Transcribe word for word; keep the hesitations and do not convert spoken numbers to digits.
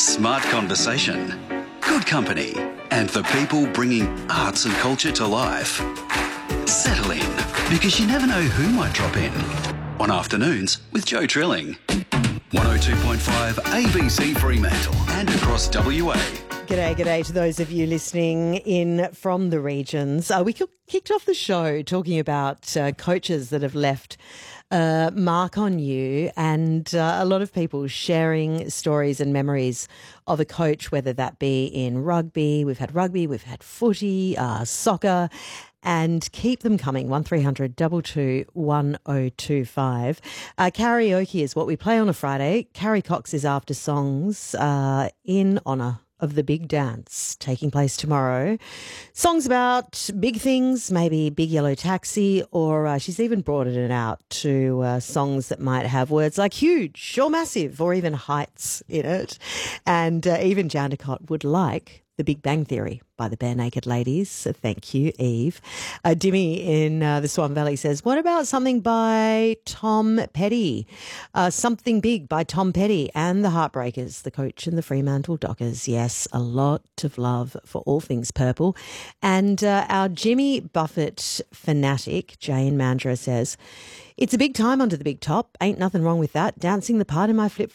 Smart conversation, good company, and the people bringing arts and culture to life. Settle in, because you never know who might drop in. On Afternoons with Joe Trilling. one oh two point five A B C Fremantle and across W A. G'day, g'day to those of you listening in from the regions. Uh, we kicked off the show talking about uh, coaches that have left a mark on you, and uh, a lot of people sharing stories and memories of a coach, whether that be in rugby. We've had rugby, we've had footy, uh, soccer, and keep them coming. one three hundred two two one oh two five. Uh, karaoke is what we play on a Friday. Carrie Cox is after songs uh, in honour of the big dance taking place tomorrow. Songs about big things, maybe Big Yellow Taxi, or uh, she's even broadened it out to uh, songs that might have words like huge or massive or even heights in it. And uh, even Jandakot would like The Big Bang Theory by the Bare Naked Ladies. So thank you, Eve. Uh, Dimmy in uh, the Swan Valley says, what about something by Tom Petty? Uh, something Big by Tom Petty and the Heartbreakers, the coach and the Fremantle Dockers. Yes, a lot of love for all things purple. And uh, our Jimmy Buffett fanatic, Jane Mandra, says, it's a big time under the big top. Ain't nothing wrong with that. Dancing the part in my flip-flop